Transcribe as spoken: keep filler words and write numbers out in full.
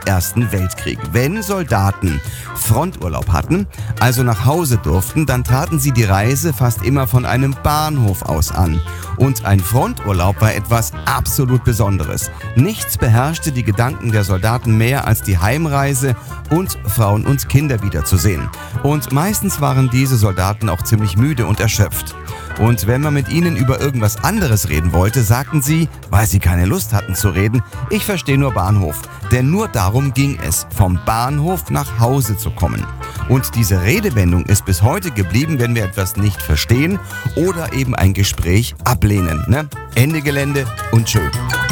Ersten Weltkrieg. Wenn Soldaten Fronturlaub hatten, also nach Hause durften, dann traten sie die Reise fast immer von einem Bahnhof aus an. Und ein Fronturlaub war etwas absolut Besonderes. Nichts beherrschte die Gedanken der Soldaten mehr als die Heimreise und Frauen und Kinder wiederzusehen. Und meistens waren diese Soldaten auch ziemlich müde und erschöpft. Und wenn man mit ihnen über irgendwas anderes reden wollte, sagten sie, weil sie keine Lust hatten zu reden, ich verstehe nur Bahnhof. Denn nur darum ging es, vom Bahnhof nach Hause zu kommen. Und diese Redewendung ist bis heute geblieben, wenn wir etwas nicht verstehen oder eben ein Gespräch ablehnen. Ne? Ende Gelände und tschö.